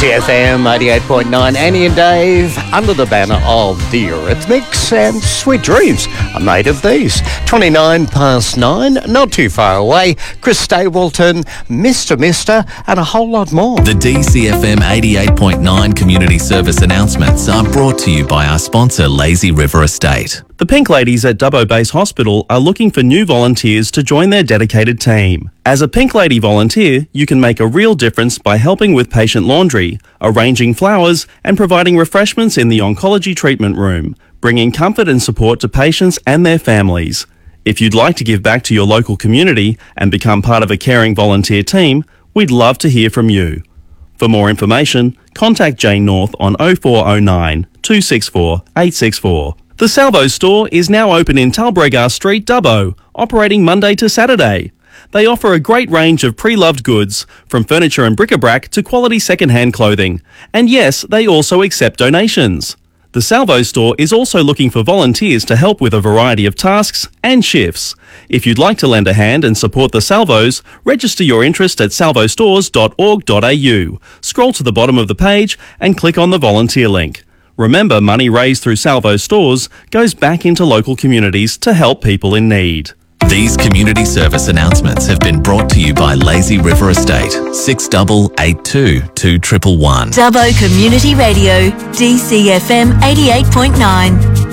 DCFM 88.9, Annie and Dave, under the banner of the Eurythmics and Sweet Dreams are made of these. 9:29, not too far away, Chris Stapleton, Mr. and a whole lot more. The DCFM 88.9 community service announcements are brought to you by our sponsor, Lazy River Estate. The Pink Ladies at Dubbo Base Hospital are looking for new volunteers to join their dedicated team. As a Pink Lady volunteer, you can make a real difference by helping with patient laundry, arranging flowers, and providing refreshments in the oncology treatment room, bringing comfort and support to patients and their families. If you'd like to give back to your local community and become part of a caring volunteer team, we'd love to hear from you. For more information, contact Jane North on 0409 264 864. The Salvo store is now open in Talbregar Street, Dubbo, operating Monday to Saturday. They offer a great range of pre-loved goods, from furniture and bric-a-brac to quality second-hand clothing. And yes, they also accept donations. The Salvo store is also looking for volunteers to help with a variety of tasks and shifts. If you'd like to lend a hand and support the Salvos, register your interest at salvostores.org.au. Scroll to the bottom of the page and click on the volunteer link. Remember, money raised through Salvo stores goes back into local communities to help people in need. These community service announcements have been brought to you by Lazy River Estate, 6882 2111. Dubbo Community Radio, DCFM 88.9.